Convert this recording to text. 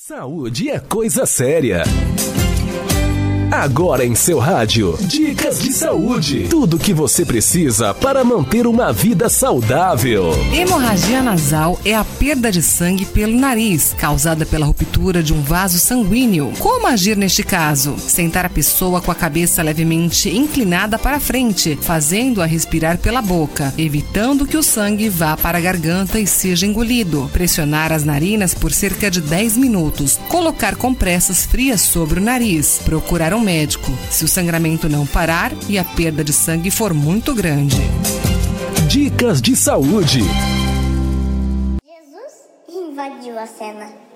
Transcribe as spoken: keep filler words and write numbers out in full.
Saúde é coisa séria. Agora em seu rádio, Dicas de Saúde. Tudo o que você precisa para manter uma vida saudável. Hemorragia nasal é a perda de sangue pelo nariz, causada pela ruptura de um vaso sanguíneo. Como agir neste caso? Sentar a pessoa com a cabeça levemente inclinada para frente, fazendo-a respirar pela boca, evitando que o sangue vá para a garganta e seja engolido. Pressionar as narinas por cerca de dez minutos. Colocar compressas frias sobre o nariz. Procurar um médico, se o sangramento não parar e a perda de sangue for muito grande. Dicas de saúde. Jesus invadiu a cena.